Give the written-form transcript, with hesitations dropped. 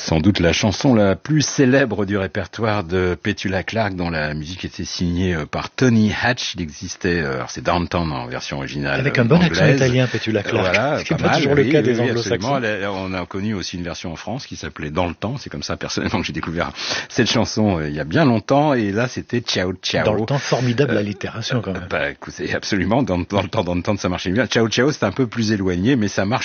Sans doute la chanson la plus célèbre du répertoire de Petula Clark, dont la musique était signée par Tony Hatch. Il existait, alors c'est Downtown en version originale avec un bon anglaise. accent italien, Petula Clark. Voilà, ce qui n'est pas toujours le cas des anglo-saxons. On a connu aussi une version en France qui s'appelait Dans le temps. C'est comme ça personnellement que j'ai découvert cette chanson il y a bien longtemps. Et là, c'était Ciao Ciao. Dans le temps, formidable allitération quand même. Écoutez, absolument. Dans le temps, ça marchait bien. Ciao Ciao, c'est un peu plus éloigné, mais ça marche